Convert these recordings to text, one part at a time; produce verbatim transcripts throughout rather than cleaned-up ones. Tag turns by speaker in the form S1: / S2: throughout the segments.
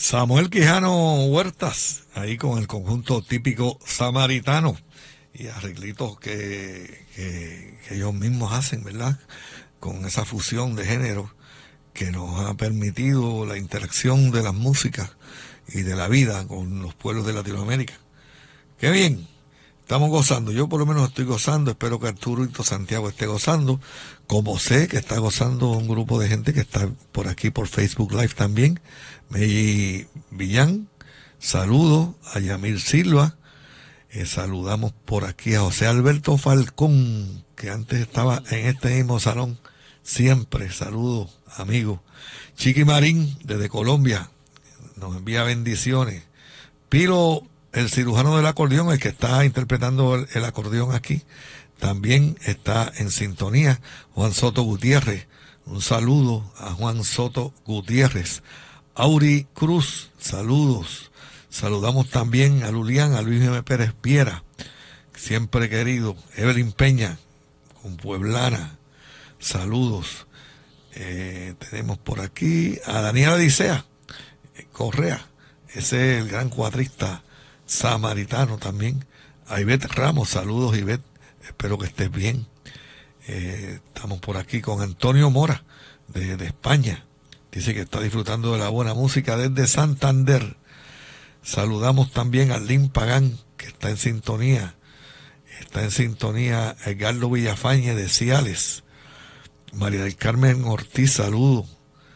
S1: Samuel Quijano Huertas, ahí con el conjunto típico samaritano y arreglitos que, que, que ellos mismos hacen, ¿verdad? Con esa fusión de géneros que nos ha permitido la interacción de las músicas y de la vida con los pueblos de Latinoamérica. ¡Qué bien! Estamos gozando, yo por lo menos estoy gozando, espero que Arturito Santiago esté gozando, como sé que está gozando un grupo de gente que está por aquí por Facebook Live también. Meji Villán, saludos a Yamil Silva, eh, saludamos por aquí a José Alberto Falcón, que antes estaba en este mismo salón, siempre, saludos amigos. Chiqui Marín, desde Colombia, nos envía bendiciones. Pilo, el cirujano del acordeón, el que está interpretando el, el acordeón aquí, también está en sintonía. Juan Soto Gutiérrez, un saludo a Juan Soto Gutiérrez. Auri Cruz, saludos. Saludamos también a Lulián, a Luis M. Pérez Viera, siempre querido. Evelyn Peña, con Pueblana, saludos. Eh, tenemos por aquí a Daniela Dicea Correa, ese es el gran cuatrista samaritano también. A Ivette Ramos, saludos Ivette, espero que estés bien. Eh, estamos por aquí con Antonio Mora, de, de España. Dice que está disfrutando de la buena música desde Santander. Saludamos también a Lin Pagán, que está en sintonía. Está en sintonía Edgardo Villafañe de Ciales. María del Carmen Ortiz, saludo.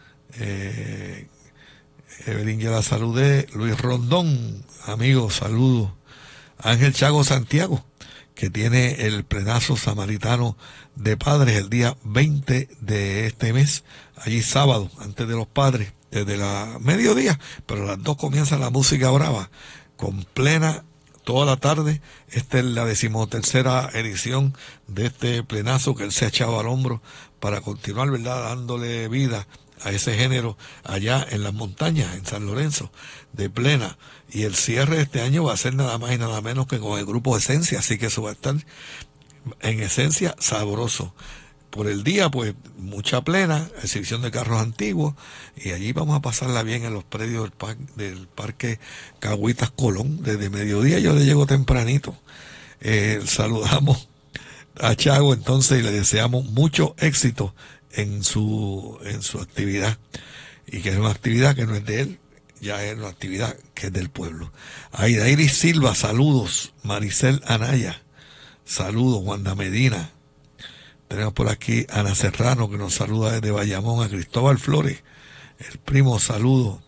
S1: Eh, Evelyn, ya la saludé. Luis Rondón, amigo, saludo. Ángel Chago Santiago, que tiene el plenazo samaritano de padres el día veinte de este mes, allí sábado, antes de los padres, desde la mediodía, pero a las dos comienza la música brava, con plena toda la tarde. Esta es la decimotercera edición de este plenazo que él se ha echado al hombro para continuar, ¿verdad?, dándole vida a ese género allá en las montañas, en San Lorenzo, de plena. Y el cierre de este año va a ser nada más y nada menos que con el grupo Esencia, así que eso va a estar en esencia sabroso. Por el día, pues, mucha plena, exhibición de carros antiguos, y allí vamos a pasarla bien en los predios del, par del Parque Cagüitas Colón. Desde mediodía yo le llego tempranito. Eh, saludamos a Chago entonces y le deseamos mucho éxito en su en su actividad, y que es una actividad que no es de él, ya es una actividad que es del pueblo. Aida Iris Silva, saludos. Maricel Anaya, saludos. Wanda Medina, tenemos por aquí a Ana Serrano, que nos saluda desde Bayamón. A Cristóbal Flores, el primo, saludo.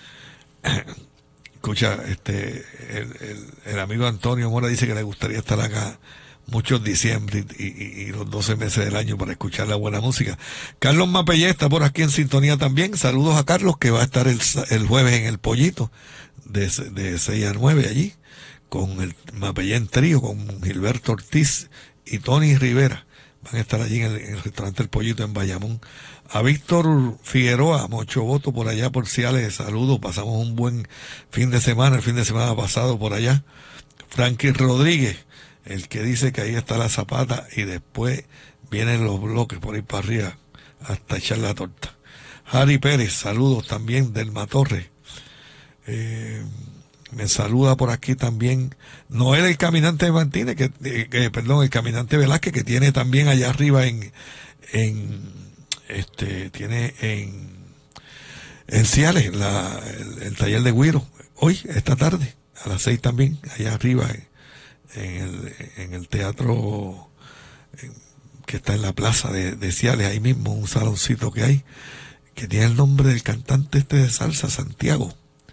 S1: Escucha, este el, el, el amigo Antonio Mora dice que le gustaría estar acá muchos diciembre y, y, y los doce meses del año para escuchar la buena música. Carlos Mapellé está por aquí en sintonía también. Saludos a Carlos, que va a estar el, el jueves en el Pollito de, de seis a nueve allí, con el Mapellé en trío, con Gilberto Ortiz y Tony Rivera. Van a estar allí en el, en el restaurante El Pollito en Bayamón. A Víctor Figueroa, Mocho Voto, por allá por Ciales, saludos. Pasamos un buen fin de semana, el fin de semana pasado por allá. Frankie Rodríguez, el que dice que ahí está la zapata y después vienen los bloques por ahí para arriba hasta echar la torta. Harry Pérez, saludos también del Matorre. Eh, me saluda por aquí también Noel el Caminante Martínez, que, eh, perdón, el Caminante Velázquez, que tiene también allá arriba en, en este, tiene en, en Ciales la, el, el taller de Güiro, hoy, esta tarde, a las seis también, allá arriba en, en el, en el teatro en, que está en la plaza de, de Ciales, ahí mismo, un saloncito que hay, que tiene el nombre del cantante este de salsa, Santiago,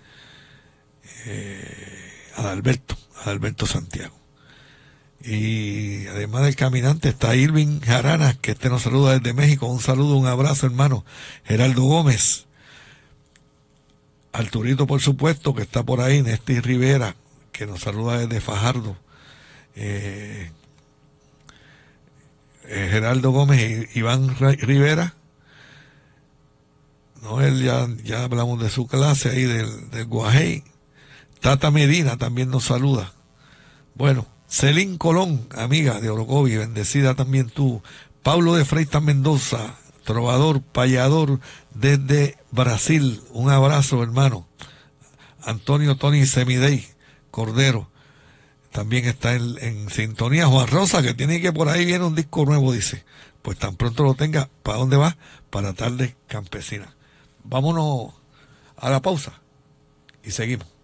S1: eh, Adalberto, Adalberto Santiago. Y además del caminante está Irving Jarana, que este nos saluda desde México. Un saludo, un abrazo, hermano. Geraldo Gómez, Arturito, por supuesto, que está por ahí. Néstor Rivera, que nos saluda desde Fajardo. Eh, eh, Geraldo Gómez y Iván Rivera. No, él ya, ya hablamos de su clase ahí del, del Guajey. Tata Medina también nos saluda. Bueno, Celín Colón, amiga de Orocovi, bendecida también tú. Pablo de Freitas Mendoza, trovador, payador desde Brasil. Un abrazo, hermano. Antonio Tony Semidey Cordero también está en, en sintonía. Juan Rosa, que tiene que por ahí viene un disco nuevo, dice. Pues tan pronto lo tenga, ¿para dónde va? Para Tarde Campesina. Vámonos a la pausa y seguimos.